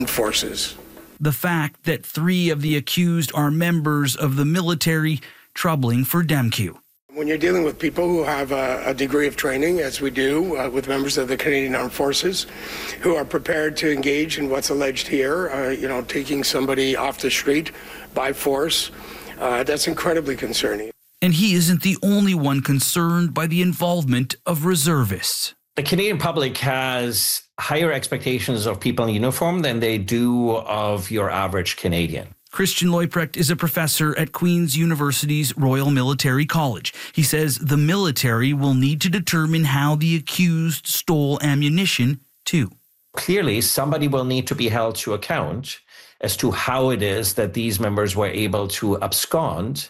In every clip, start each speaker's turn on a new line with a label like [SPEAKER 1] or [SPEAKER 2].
[SPEAKER 1] forces.
[SPEAKER 2] The fact that 3 of the accused are members of the military, troubling for DEMQ.
[SPEAKER 1] When you're dealing with people who have a degree of training, as we do with members of the Canadian Armed Forces, who are prepared to engage in what's alleged here, taking somebody off the street by force, that's incredibly concerning.
[SPEAKER 2] And he isn't the only one concerned by the involvement of reservists.
[SPEAKER 3] The Canadian public has higher expectations of people in uniform than they do of your average Canadian.
[SPEAKER 2] Christian Leuprecht is a professor at Queen's University's Royal Military College. He says the military will need to determine how the accused stole ammunition, too.
[SPEAKER 3] Clearly, somebody will need to be held to account as to how it is that these members were able to abscond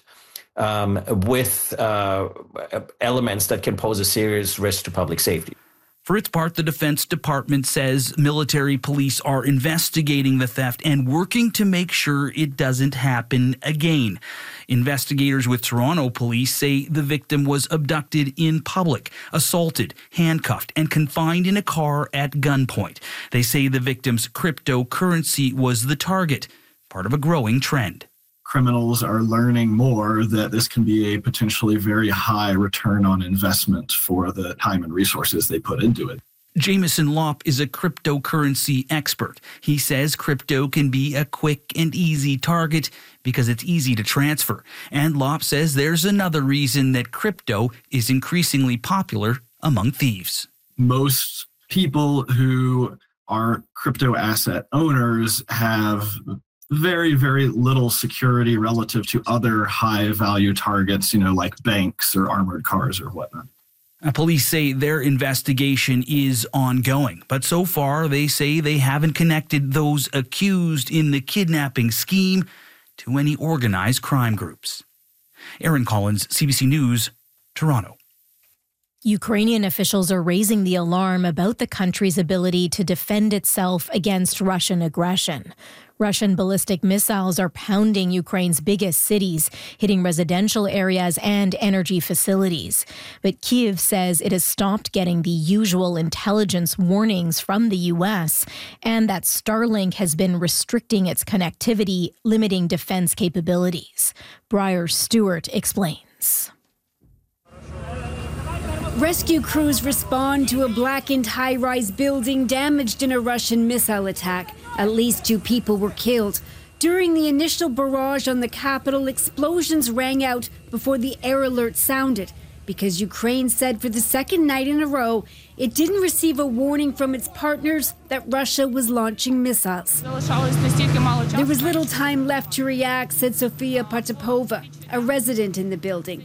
[SPEAKER 3] with elements that can pose a serious risk to public safety.
[SPEAKER 2] For its part, the Defense Department says military police are investigating the theft and working to make sure it doesn't happen again. Investigators with Toronto police say the victim was abducted in public, assaulted, handcuffed, and confined in a car at gunpoint. They say the victim's cryptocurrency was the target, part of a growing trend.
[SPEAKER 4] Criminals are learning more that this can be a potentially very high return on investment for the time and resources they put into it.
[SPEAKER 2] Jameson Lopp is a cryptocurrency expert. He says crypto can be a quick and easy target because it's easy to transfer. And Lopp says there's another reason that crypto is increasingly popular among thieves.
[SPEAKER 4] Most people who are crypto asset owners have very, very little security relative to other high-value targets, like banks or armored cars or whatnot.
[SPEAKER 2] Police say their investigation is ongoing, but so far they say they haven't connected those accused in the kidnapping scheme to any organized crime groups. Aaron Collins, CBC News, Toronto.
[SPEAKER 5] Ukrainian officials are raising the alarm about the country's ability to defend itself against Russian aggression. Russian ballistic missiles are pounding Ukraine's biggest cities, hitting residential areas and energy facilities. But Kyiv says it has stopped getting the usual intelligence warnings from the U.S. and that Starlink has been restricting its connectivity, limiting defense capabilities. Briar Stewart explains.
[SPEAKER 6] Rescue crews respond to a blackened high-rise building damaged in a Russian missile attack. At least 2 people were killed. During the initial barrage on the capital, explosions rang out before the air alert sounded because Ukraine said for the second night in a row it didn't receive a warning from its partners that Russia was launching missiles. There was little time left to react, said Sofia Potapova, a resident in the building.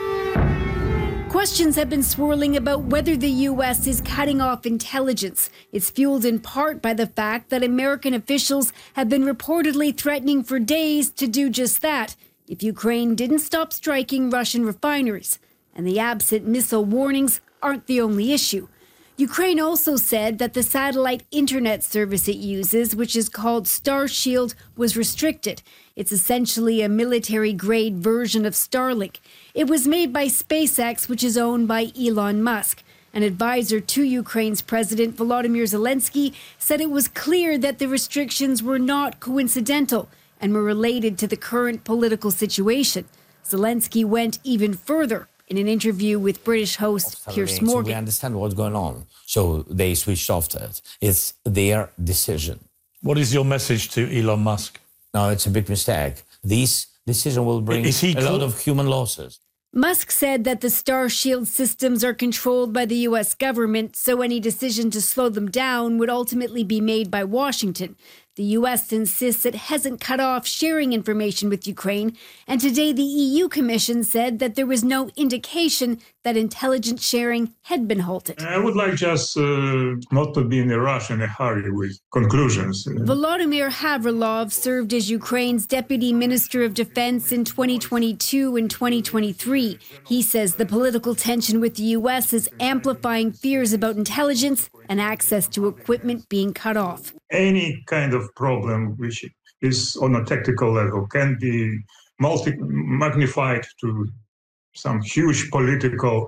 [SPEAKER 6] Questions have been swirling about whether the U.S. is cutting off intelligence. It's fueled in part by the fact that American officials have been reportedly threatening for days to do just that if Ukraine didn't stop striking Russian refineries. And the absent missile warnings aren't the only issue. Ukraine also said that the satellite internet service it uses, which is called Starshield, was restricted. It's essentially a military-grade version of Starlink. It was made by SpaceX, which is owned by Elon Musk. An advisor to Ukraine's President Volodymyr Zelensky said it was clear that the restrictions were not coincidental and were related to the current political situation. Zelensky went even further in an interview with British host Piers Morgan.
[SPEAKER 7] So we understand what's going on. So they switched off to it. It's their decision.
[SPEAKER 8] What is your message to Elon Musk?
[SPEAKER 7] No, it's a big mistake. This decision will bring a lot of human losses.
[SPEAKER 6] Musk said that the Starshield systems are controlled by the U.S. government, so any decision to slow them down would ultimately be made by Washington. The U.S. insists it hasn't cut off sharing information with Ukraine, and today the EU Commission said that there was no indication that intelligence sharing had been halted.
[SPEAKER 9] I would like just not to be in a rush and a hurry with conclusions.
[SPEAKER 6] Volodymyr Havrilov served as Ukraine's Deputy Minister of Defense in 2022 and 2023. He says the political tension with the U.S. is amplifying fears about intelligence and access to equipment being cut off.
[SPEAKER 9] Any kind of problem which is on a tactical level can be magnified to some huge political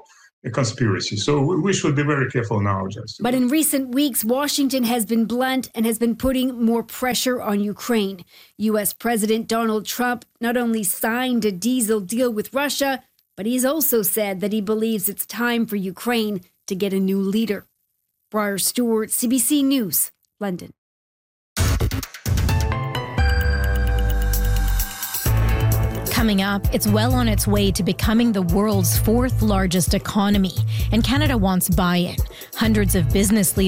[SPEAKER 9] a conspiracy. So we should be very careful now, Justin.
[SPEAKER 6] But in recent weeks, Washington has been blunt and has been putting more pressure on Ukraine. U.S. President Donald Trump not only signed a diesel deal with Russia, but he's also said that he believes it's time for Ukraine to get a new leader. Briar Stewart, CBC News, London.
[SPEAKER 5] Coming up, it's well on its way to becoming the world's fourth largest economy, and Canada wants buy-in. Hundreds of business leaders